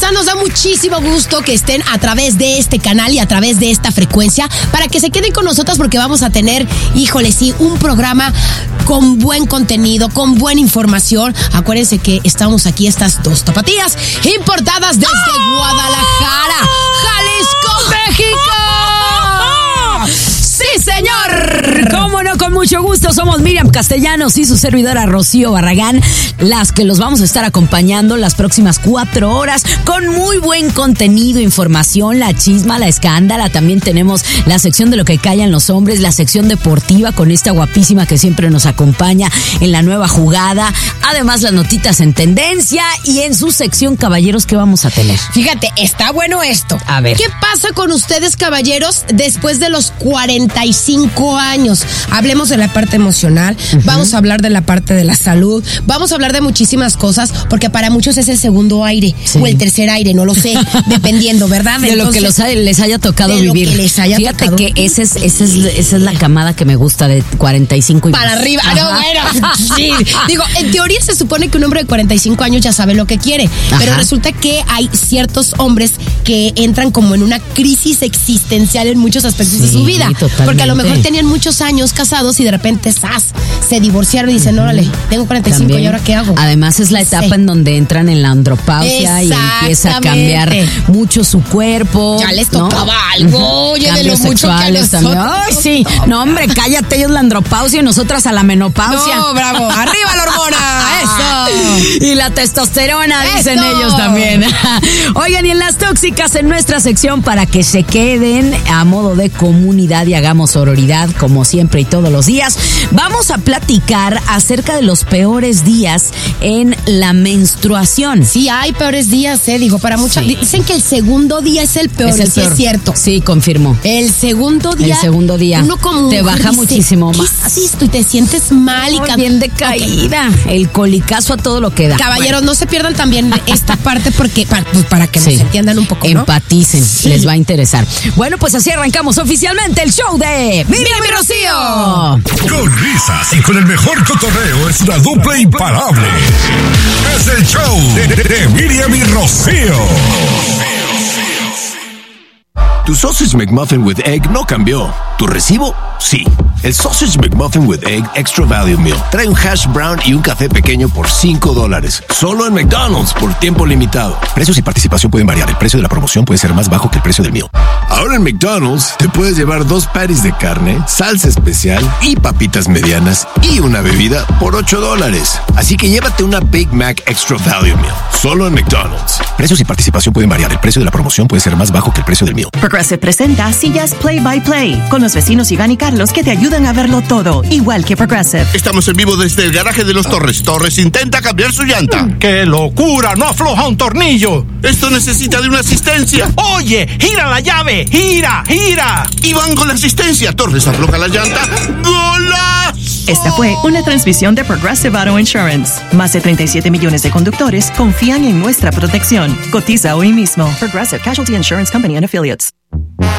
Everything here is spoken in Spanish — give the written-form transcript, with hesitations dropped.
verdad nos da muchísimo gusto que estén a través de este canal y a través de esta frecuencia para que se queden con nosotras porque vamos a tener, híjole, sí, un programa con buen contenido, con buena información. Acuérdense que estamos aquí, estas dos tapatías importadas desde Guadalajara, Jalisco, México. ¡Sí, señor! ¿Cómo no? Con mucho gusto. Somos Miriam Castellanos y su servidora Rocío Barragán, las que los vamos a estar acompañando las próximas 4 horas con muy buen contenido, información, la chisma, la escándala. También tenemos la sección de lo que callan los hombres, la sección deportiva con esta guapísima que siempre nos acompaña en la nueva jugada. Además, las notitas en tendencia y en su sección caballeros, ¿qué vamos a tener? Fíjate, está bueno esto. A ver. ¿Qué pasa con ustedes, caballeros, después de los 45 años? Hablemos de la parte emocional, vamos a hablar de la parte de la salud, vamos a hablar de muchísimas cosas, porque para muchos es el segundo aire o el tercer aire, no lo sé, dependiendo, ¿verdad? De Entonces, lo que les haya tocado vivir. Fíjate que esa es la camada que me gusta, de 45 y para más. arriba. No, bueno, sí. Digo, en teoría se supone que un hombre de 45 años ya sabe lo que quiere, pero resulta que hay ciertos hombres que entran como en una crisis existencial en muchos aspectos de su vida. Totalmente. Porque a lo mejor tenían muchos años casados y de repente se divorciaron y dicen, órale, tengo 45 también, y ¿ahora qué hago? Además es la etapa en donde entran en la andropausia y empieza a cambiar mucho su cuerpo. Ya les tocaba algo, cambios mucho sexuales que también. Ay, sí. No, hombre, cállate, ellos la andropausia y nosotras a la menopausia. No, bravo. Arriba la hormona. Eso. Y la testosterona, dicen ellos también. Oigan, y en las tóxicas, en nuestra sección, para que se queden a modo de comunidad y hagamos sororidad, como siempre y todos los días, vamos a platicar acerca de los peores días en la menstruación. Sí, hay peores días, digo, para muchos. Sí. Dicen que el segundo día es el peor, es cierto. Sí, confirmo. El segundo día. Uno como te baja muchísimo más. Y te sientes mal y bien decaída. Okay. El colicazo a todo lo que da. Caballeros, no se pierdan también esta parte porque para que nos entiendan un poco, ¿no? Empaticen, les va a interesar. Bueno, pues así arrancamos oficialmente el show de Miriam y Rocío. Con risas y con el mejor cotorreo es la dupla imparable. Es el show de Miriam y Rocío. Tu Sausage McMuffin with Egg no cambió. ¿Tu recibo? Sí. El Sausage McMuffin with Egg Extra Value Meal trae un hash brown y un café pequeño por $5. Solo en McDonald's por tiempo limitado. Precios y participación pueden variar. El precio de la promoción puede ser más bajo que el precio del meal. Ahora en McDonald's te puedes llevar 2 patties de carne, salsa especial y papitas medianas y una bebida por $8. Así que llévate una Big Mac Extra Value Meal. Solo en McDonald's. Precios y participación pueden variar. El precio de la promoción puede ser más bajo que el precio del meal. Progressive presenta sillas Play by Play con los vecinos Iván y Carlos que te ayudan a verlo todo, igual que Progressive. Estamos en vivo desde el garaje de los Torres. Torres intenta cambiar su llanta. ¡Qué locura! ¡No afloja un tornillo! Esto necesita de una asistencia. ¡Oye! ¡Gira la llave! ¡Gira! Iván con la asistencia. Torres afloja la llanta. ¡Golazo! Esta fue una transmisión de Progressive Auto Insurance. Más de 37 millones de conductores confían en nuestra protección. Cotiza hoy mismo. Progressive Casualty Insurance Company and Affiliates.